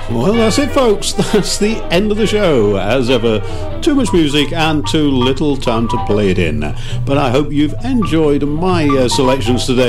Well, that's it, folks. That's the end of the show. As ever, too much music and too little time to play it in. But I hope you've enjoyed my selections today.